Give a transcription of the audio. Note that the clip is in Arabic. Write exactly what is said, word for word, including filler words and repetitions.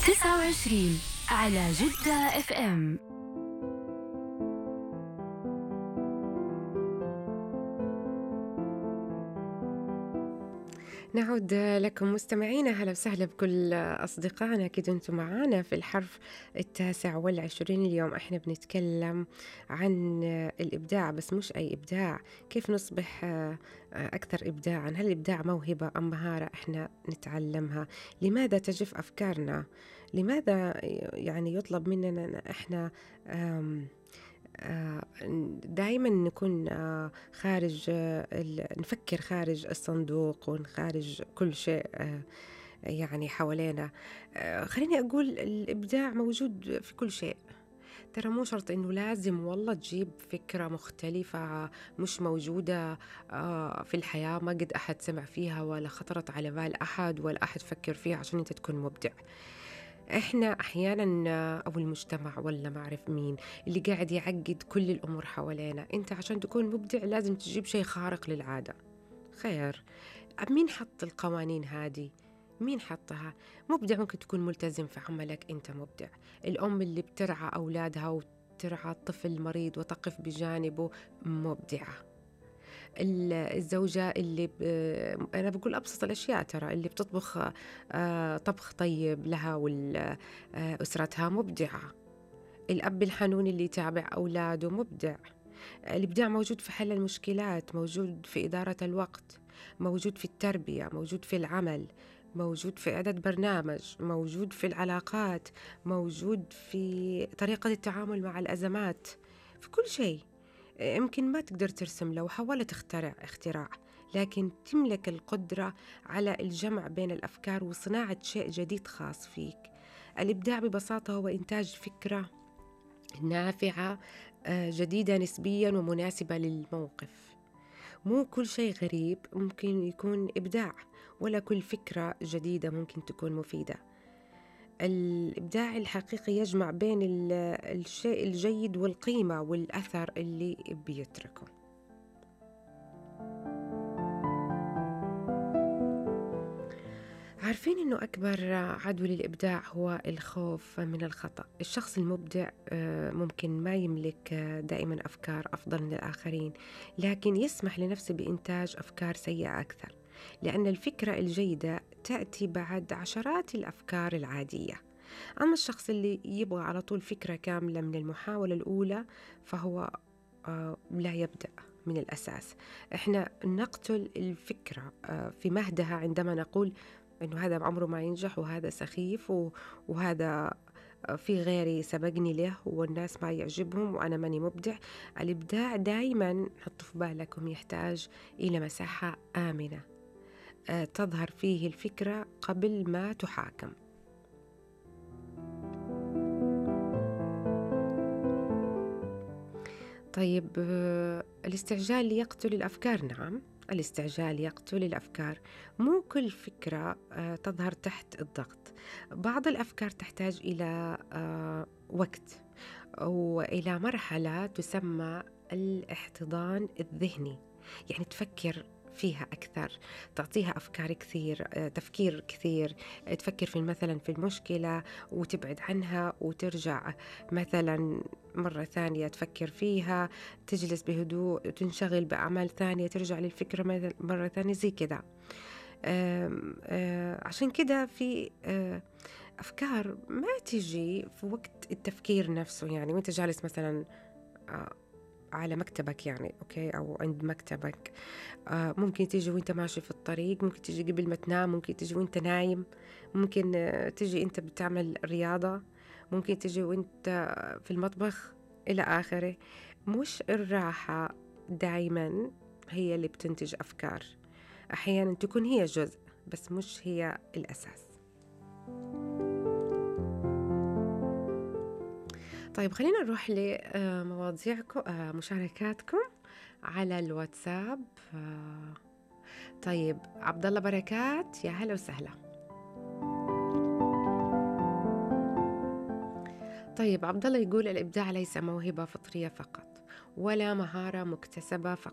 تسعة وعشرين على جدة اف ام. نعود لكم مستمعينا، هلا وسهلا بكل أصدقائنا. كده أنتم معانا في الحرف التاسع والعشرين. اليوم احنا بنتكلم عن الإبداع، بس مش أي إبداع، كيف نصبح أكثر إبداعا. هل الإبداع موهبة أم مهارة احنا نتعلمها؟ لماذا تجف أفكارنا؟ لماذا يعني يطلب مننا أن احنا أم دائما نكون خارج، نفكر خارج الصندوق ونخارج كل شيء يعني حوالينا. خليني أقول الإبداع موجود في كل شيء. ترى مو شرط إنه لازم والله تجيب فكرة مختلفة مش موجودة في الحياة، ما قد أحد سمع فيها ولا خطرت على بال أحد ولا أحد فكر فيها عشان أنت تكون مبدع. احنا احيانا او المجتمع ولا ما اعرف مين اللي قاعد يعقد كل الامور حوالينا. انت عشان تكون مبدع لازم تجيب شيء خارق للعادة. خير، مين حط القوانين هذه؟ مين حطها؟ مبدع ممكن تكون ملتزم في عملك، انت مبدع. الام اللي بترعى اولادها وترعى الطفل مريض وتقف بجانبه، مبدعة. الزوجة اللي ب... أنا بقول أبسط الأشياء، ترى اللي بتطبخ آه طبخ طيب لها والأسرتها، مبدعة. الأب الحنون اللي يتابع أولاده، مبدع. الإبداع موجود في حل المشكلات، موجود في إدارة الوقت، موجود في التربية، موجود في العمل، موجود في إعداد برنامج، موجود في العلاقات، موجود في طريقة التعامل مع الأزمات، في كل شيء. يمكن ما تقدر ترسم لوحة ولا تخترع اختراع، لكن تملك القدرة على الجمع بين الأفكار وصناعة شيء جديد خاص فيك. الإبداع ببساطة هو إنتاج فكرة نافعة جديدة نسبيا ومناسبة للموقف. مو كل شيء غريب ممكن يكون إبداع، ولا كل فكرة جديدة ممكن تكون مفيدة. الإبداع الحقيقي يجمع بين الشيء الجيد والقيمة والأثر اللي بيتركه. عارفين إنه أكبر عدو للإبداع هو الخوف من الخطأ. الشخص المبدع ممكن ما يملك دائما أفكار أفضل من الآخرين، لكن يسمح لنفسه بإنتاج أفكار سيئة أكثر، لأن الفكرة الجيدة تأتي بعد عشرات الأفكار العادية. أما الشخص اللي يبغى على طول فكرة كاملة من المحاولة الأولى فهو آه لا يبدأ من الأساس. إحنا نقتل الفكرة آه في مهدها عندما نقول إنه هذا عمره ما ينجح، وهذا سخيف، وهذا في غيري سبقني له والناس ما يعجبهم وأنا ماني مبدع. الإبداع دايما حطوا في بالكم يحتاج إلى مساحة آمنة آه تظهر فيه الفكرة قبل ما تحاكم. طيب، الاستعجال يقتل الأفكار. نعم، الاستعجال يقتل الأفكار. مو كل فكرة تظهر تحت الضغط. بعض الأفكار تحتاج إلى وقت وإلى مرحلة تسمى الاحتضان الذهني، يعني تفكر فيها أكثر، تعطيها أفكار كثير، تفكير كثير، تفكر في مثلا في المشكلة وتبعد عنها وترجع مثلا مرة ثانية تفكر فيها، تجلس بهدوء، تنشغل بأعمال ثانية، ترجع للفكرة مرة ثانية، زي كذا. عشان كده في أفكار ما تجي في وقت التفكير نفسه، يعني وانت جالس مثلا على مكتبك، يعني أوكي، أو عند مكتبك. آه ممكن تيجي وانت ماشي في الطريق، ممكن تيجي قبل ما تنام، ممكن تيجي وانت نايم، ممكن آه تيجي انت بتعمل رياضة، ممكن تيجي وانت في المطبخ، إلى آخره. مش الراحة دايما هي اللي بتنتج أفكار، أحيانا تكون هي جزء بس مش هي الأساس. طيب، خلينا نروح لمواضيعكم، مشاركاتكم على الواتساب. طيب، عبد الله بركات، يا هلا وسهلا. طيب، عبد الله يقول الإبداع ليس موهبة فطرية فقط ولا مهارة مكتسبة فقط،